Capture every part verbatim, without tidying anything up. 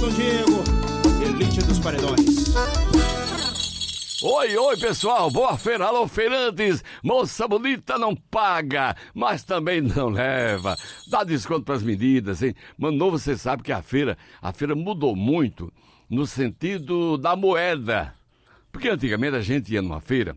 Edson Diego, elite dos paredões. Oi, oi, pessoal, boa feira, alô, feirantes, moça bonita não paga, mas também não leva, dá desconto pras medidas, hein? Mano Novo, você sabe que a feira, a feira mudou muito no sentido da moeda, porque antigamente a gente ia numa feira,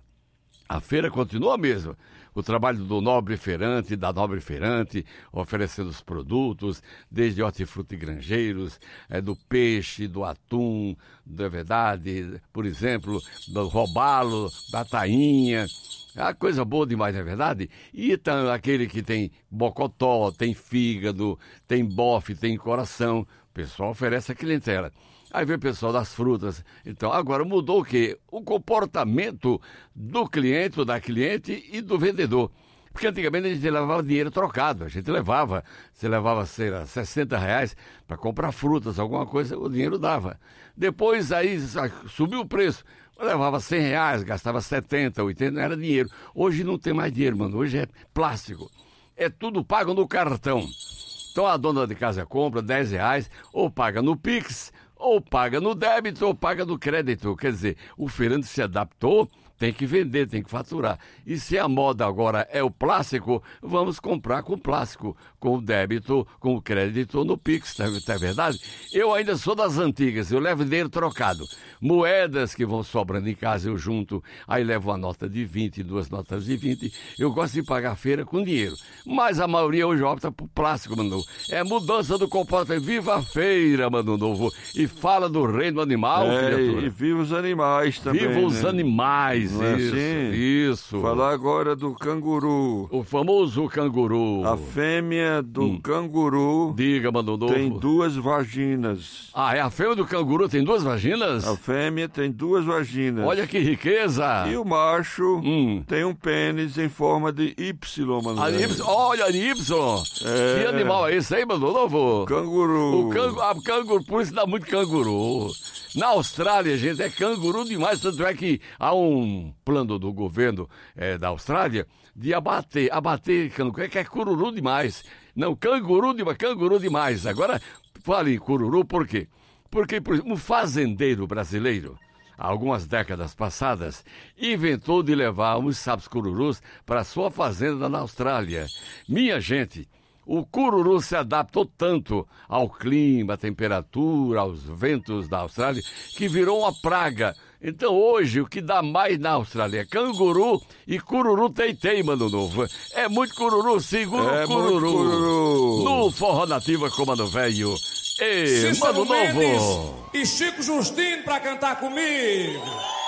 a feira continua a mesma. O trabalho do nobre feirante, da nobre feirante, oferecendo os produtos, desde hortifruti e granjeiros, é, do peixe, do atum, da verdade, por exemplo, do robalo, da tainha. É uma coisa boa demais, não é verdade? E então, aquele que tem bocotó, tem fígado, tem bofe, tem coração, o pessoal oferece a clientela. Aí vem o pessoal das frutas. Então, agora mudou o quê? O comportamento do cliente, ou da cliente e do vendedor. Porque antigamente a gente levava dinheiro trocado. A gente levava, você levava, sei lá, sessenta reais para comprar frutas, alguma coisa, o dinheiro dava. Depois aí subiu o preço. Eu levava cem reais, gastava setenta, oitenta, não era dinheiro. Hoje não tem mais dinheiro, mano. Hoje é plástico. É tudo pago no cartão. Então a dona de casa compra dez reais, ou paga no Pix, ou paga no débito, ou paga no crédito. Quer dizer, o feirante se adaptou, tem que vender, tem que faturar. E se a moda agora é o plástico, vamos comprar com plástico, com o débito, com o crédito ou no Pix, tá, tá verdade? Eu ainda sou das antigas, eu levo dinheiro trocado. Moedas que vão sobrando em casa, eu junto, aí levo uma nota de vinte, duas notas de vinte. Eu gosto de pagar a feira com dinheiro. Mas a maioria hoje opta por plástico, Mano Novo. É mudança do comportamento. Viva a feira, Mano Novo. E fala do reino animal, é, criatura. E viva os animais também. Viva os né? animais, Não é isso, assim? isso. Falar agora do canguru. O famoso canguru. A fêmea do Hum. canguru Diga, Mano Novo. tem duas vaginas. Ah, é a fêmea do canguru tem duas vaginas? A fêmea tem duas vaginas. Olha que riqueza. E o macho Hum. tem um pênis em forma de Y, mano. A Y, olha a Y. É. Que animal é esse aí, Mano Novo? Canguru. O canguru, ah, canguru, por isso dá muito canguru. Na Austrália, gente, é canguru demais, tanto é que há um plano do governo é, da Austrália de abater, abater canguru, que é cururu demais. Não, canguru demais, canguru demais. Agora, fale em cururu, por quê? Porque, por exemplo, um fazendeiro brasileiro, há algumas décadas passadas, inventou de levar uns sapos cururus para sua fazenda na Austrália. Minha gente, o cururu se adaptou tanto ao clima, à temperatura, aos ventos da Austrália, que virou uma praga. Então hoje o que dá mais na Austrália é canguru e cururu teitei, Mano Novo. É muito cururu, seguro É cururu. muito cururu. No Forró Nativa com Mano Velho. E Cícero Mano Novo. Mendes e Chico Justino pra cantar comigo.